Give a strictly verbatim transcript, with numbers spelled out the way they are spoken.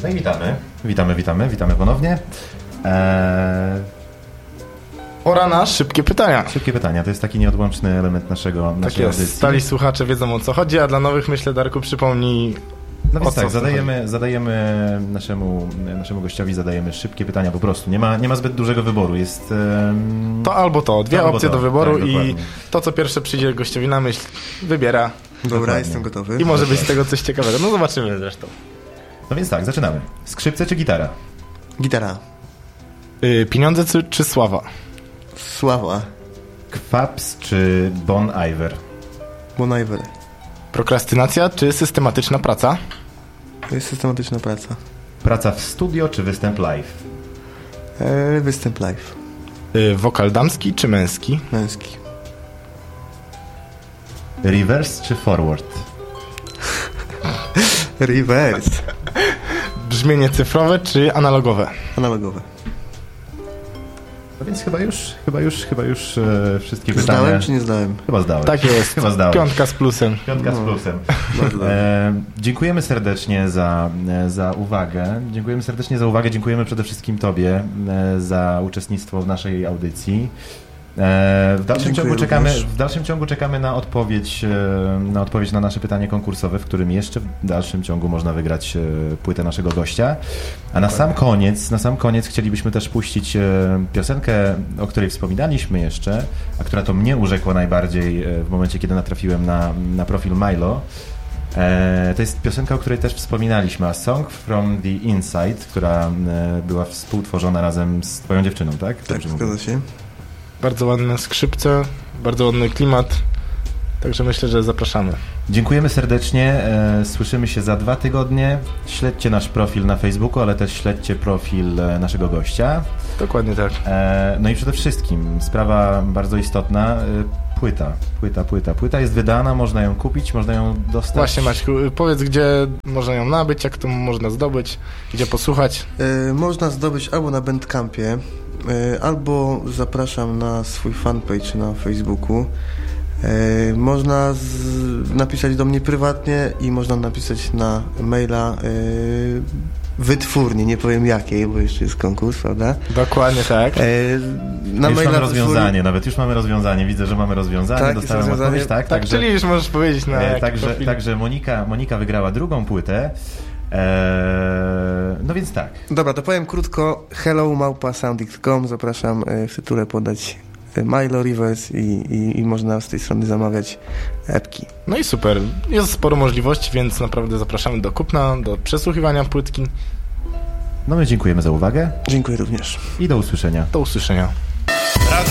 No i witamy, witamy, witamy, witamy ponownie. Eee... Pora na szybkie pytania. Szybkie pytania, to jest taki nieodłączny element naszego, naszej tak jest, audycji. Stali słuchacze wiedzą, o co chodzi, a dla nowych, myślę, Darku, przypomnij. No więc tak, zadajemy, zadajemy naszemu, naszemu gościowi zadajemy szybkie pytania po prostu. Nie ma, nie ma zbyt dużego wyboru. Jest um... to albo to, dwie to opcje albo to. do wyboru tak, i dokładnie. to, co pierwsze przyjdzie gościowi na myśl, wybiera. Dobra, Dokładnie. jestem gotowy. I może być z tego coś ciekawego. No zobaczymy zresztą. No więc tak, zaczynamy. Skrzypce czy gitara? Gitara. Yy, pieniądze czy, czy sława? Sława. Kwaps czy Bon Iver? Bon Iver. Prokrastynacja czy systematyczna praca? To jest systematyczna praca. Praca w studio czy występ live? Eee, występ live. Yy, wokal damski czy męski? Męski. Reverse czy forward? Reverse. Brzmienie cyfrowe czy analogowe? Analogowe. No więc chyba już, chyba już, chyba już e, wszystkie pytania... Zdałem czy nie zdałem? Chyba zdałeś. Tak jest. Chyba zdałeś. Piątka z plusem. Piątka z No. plusem. Bardzo E, dziękujemy serdecznie za, za uwagę. Dziękujemy serdecznie za uwagę. Dziękujemy przede wszystkim Tobie e, za uczestnictwo w naszej audycji. E, w, dalszym Dziękuję ciągu czekamy, również. w dalszym ciągu czekamy na odpowiedź, e, na odpowiedź na nasze pytanie konkursowe, w którym jeszcze w dalszym ciągu można wygrać e, płytę naszego gościa. A na sam koniec, na sam koniec chcielibyśmy też puścić e, piosenkę, o której wspominaliśmy jeszcze, a która to mnie urzekła najbardziej e, w momencie, kiedy natrafiłem na, na profil Milo. E, to jest piosenka, o której też wspominaliśmy, a Song from the Inside, która e, była współtworzona razem z Twoją dziewczyną, tak? Tak, Dobrze mówię? zgadza się. Bardzo ładne skrzypce, bardzo ładny klimat. Także myślę, że zapraszamy. Dziękujemy serdecznie. E, słyszymy się za dwa tygodnie. Śledźcie nasz profil na Facebooku, ale też śledźcie profil e, naszego gościa. Dokładnie tak. E, no i przede wszystkim sprawa bardzo istotna. E, płyta, płyta, płyta. Płyta jest wydana, można ją kupić, można ją dostać. Właśnie, Maćku, powiedz, gdzie można ją nabyć, jak to można zdobyć, gdzie posłuchać. E, można zdobyć albo na Bandcampie, e, albo zapraszam na swój fanpage na Facebooku. E, można z, napisać do mnie prywatnie i można napisać na maila e, wytwórni, nie powiem jakiej, bo jeszcze jest konkurs, prawda? Dokładnie tak. E, na już maila mamy rozwiązanie, wytwórni... nawet już mamy rozwiązanie. Widzę, że mamy rozwiązanie. Tak, Dostałem jest rozwiązanie. odpowiedź, tak? Tak, Także, czyli już możesz powiedzieć na e, jaki także, profil. także Monika, Monika wygrała drugą płytę. E, no więc tak. Dobra, to powiem krótko. Hello małpa soundix kropka com. Zapraszam e, w tytule podać e, Milo Reverse i, i, i można z tej strony zamawiać epki. No i super. Jest sporo możliwości, więc naprawdę zapraszamy do kupna, do przesłuchiwania płytki. No my dziękujemy za uwagę Dziękuję również. i do usłyszenia. Do usłyszenia. Radio